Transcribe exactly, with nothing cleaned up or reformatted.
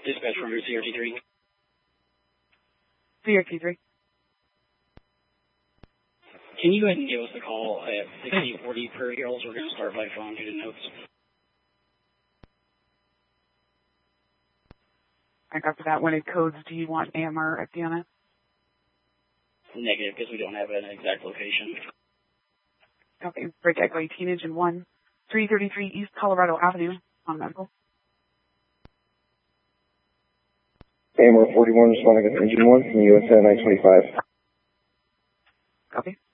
Dispatch from C R T three. C R T three. Can you go ahead and give us a call at sixty forty Prairie Hills? We're going to start by phone due to notes. I got for that. What codes do you want, A M R, F D on it? Negative, because we don't have an exact location. Okay, break Echo eighteen, engine one, three thirty-three East Colorado Avenue, on medical. A M R forty-one, responding to engine one from U S A nine twenty-five. Copy.